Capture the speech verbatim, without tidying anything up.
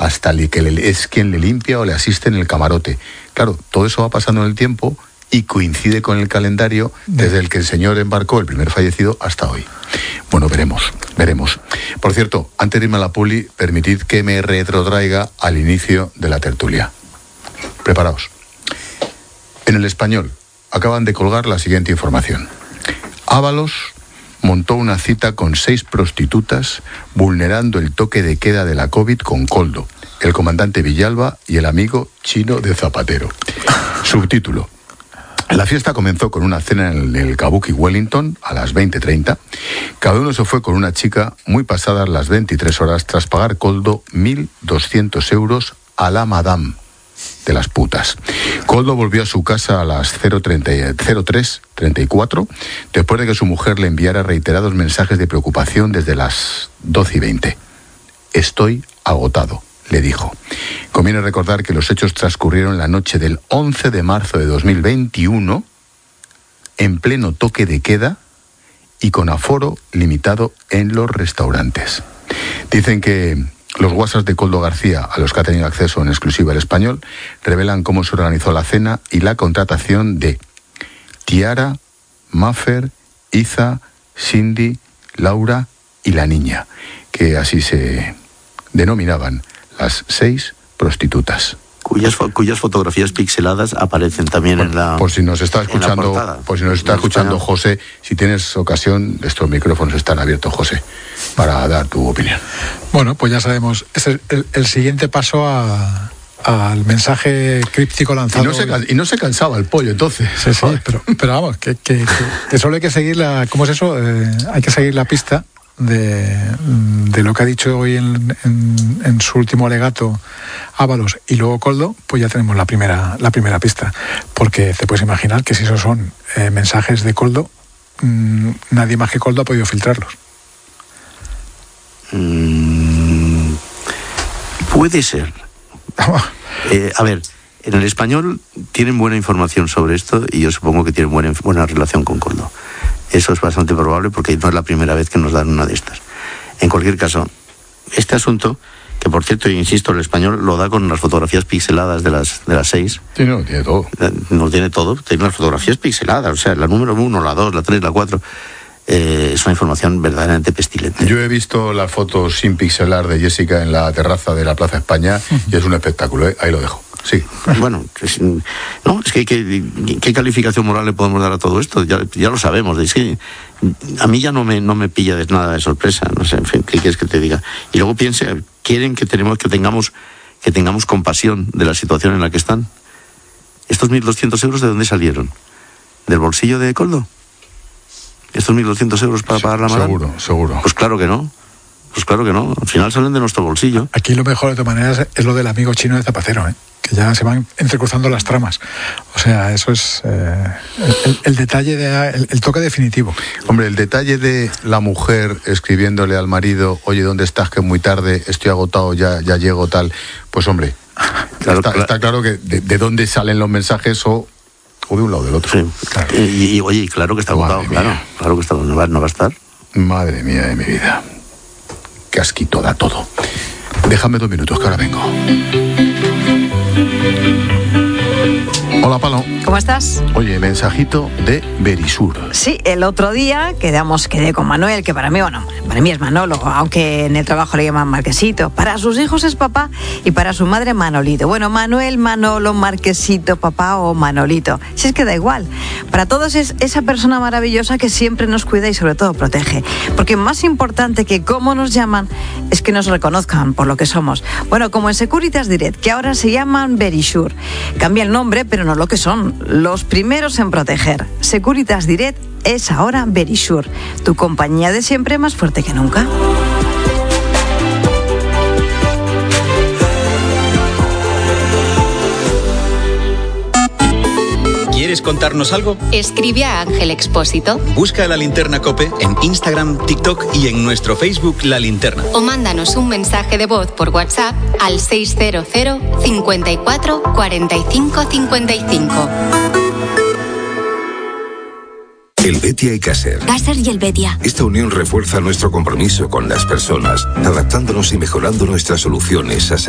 hasta el que le, es quien le limpia o le asiste en el camarote. Claro, todo eso va pasando en el tiempo y coincide con el calendario desde el que el señor embarcó, el primer fallecido, hasta hoy. Bueno, veremos, veremos. Por cierto, antes de irme a la publi, permitid que me retrotraiga al inicio de la tertulia. Preparaos. En El Español acaban de colgar la siguiente información. Ábalos montó una cita con seis prostitutas vulnerando el toque de queda de la COVID con Koldo, el comandante Villalba y el amigo chino de Zapatero. Subtítulo. La fiesta comenzó con una cena en el Kabuki Wellington a las veinte treinta. Cada uno se fue con una chica muy pasadas las veintitrés horas tras pagar Koldo mil doscientos euros a la madame de las putas. Koldo volvió a su casa a las cero tres treinta y cuatro después de que su mujer le enviara reiterados mensajes de preocupación desde las doce y veinte. Estoy agotado, le dijo. Conviene recordar que los hechos transcurrieron la noche del once de marzo de dos mil veintiuno, en pleno toque de queda y con aforo limitado en los restaurantes. Dicen que los WhatsApp de Koldo García, a los que ha tenido acceso en exclusiva El Español, revelan cómo se organizó la cena y la contratación de Tiara, Maffer, Iza, Cindy, Laura y la niña, que así se denominaban las seis prostitutas. Cuyas, cuyas fotografías pixeladas aparecen también por, en la por si nos está escuchando, por si nos está escuchando José, si tienes ocasión, estos micrófonos están abiertos, José, para dar tu opinión. Bueno, pues ya sabemos, es el, el, el siguiente paso a, al mensaje críptico lanzado. Y no, se, y no se cansaba el pollo, entonces. Sí, sí, pero, pero vamos, que, que, que, que solo hay que seguir la, ¿cómo es eso? Eh, hay que seguir la pista de, de lo que ha dicho hoy en, en, en su último alegato Ábalos y luego Koldo, pues ya tenemos la primera, la primera pista. Porque te puedes imaginar que si esos son eh, mensajes de Koldo, mmm, nadie más que Koldo ha podido filtrarlos. Mm, puede ser. eh, a ver, en El Español tienen buena información sobre esto y yo supongo que tienen buena, buena relación con Koldo. Eso es bastante probable porque no es la primera vez que nos dan una de estas. En cualquier caso, este asunto, que por cierto, insisto, El Español lo da con las fotografías pixeladas de las de las seis. Sí, no, tiene todo. No tiene todo, tiene las fotografías pixeladas, o sea, la número uno, la dos, la tres, la cuatro. Eh, es una información verdaderamente pestilente. Yo he visto las fotos sin pixelar de Jessica en la terraza de la Plaza España y es un espectáculo, ¿eh? Ahí lo dejo. Sí. Bueno, es, no, es que ¿qué, qué calificación moral le podemos dar a todo esto? Ya, ya lo sabemos. Es que a mí ya no me, no me pilla de nada de sorpresa. No sé, en fin, ¿qué quieres que te diga? Y luego piense, quieren que tenemos que tengamos que tengamos compasión de la situación en la que están. ¿Estos mil doscientos euros de dónde salieron? ¿Del bolsillo de Koldo? ¿Estos mil doscientos euros para pagar la madame? Seguro, seguro. Pues claro que no. Pues claro que no. Al final salen de nuestro bolsillo. Aquí lo mejor, de todas maneras, es lo del amigo chino de Zapatero, ¿eh? Que ya se van entrecruzando las tramas. O sea, eso es eh, el, el detalle, de, el, el toque definitivo. Hombre, el detalle de la mujer escribiéndole al marido, oye, ¿dónde estás? Que es muy tarde, estoy agotado, ya, ya llego, tal. Pues hombre, claro, está, claro. está claro que de, de dónde salen los mensajes o, o de un lado o del otro. Sí. Claro. Y, y oye, claro que está agotado, claro. Claro que está, no va, no va a estar. Madre mía de mi vida. Qué asquito da todo. Déjame dos minutos que ahora vengo. Hola, Palo. ¿Cómo estás? Oye, mensajito de Verisur. Sí, el otro día quedamos, quedé con Manuel, que para mí, bueno, para mí es Manolo, aunque en el trabajo le llaman Marquesito. Para sus hijos es papá y para su madre Manolito. Bueno, Manuel, Manolo, Marquesito, papá o Manolito. Si es que da igual. Para todos es esa persona maravillosa que siempre nos cuida y sobre todo protege. Porque más importante que cómo nos llaman es que nos reconozcan por lo que somos. Bueno, como en Securitas Direct, que ahora se llaman Verisur. Cambia el nombre, pero no lo que son, los primeros en proteger. Securitas Direct es ahora Verisur, tu compañía de siempre más fuerte que nunca. ¿Quieres contarnos algo? Escribe a Ángel Expósito. Busca La Linterna COPE en Instagram, TikTok y en nuestro Facebook La Linterna. O mándanos un mensaje de voz por WhatsApp al seis cero cero, cincuenta y cuatro, cuarenta y cinco, cincuenta y cinco. El Betia y Caser. Caser y el Betia. Esta unión refuerza nuestro compromiso con las personas, adaptándonos y mejorando nuestras soluciones a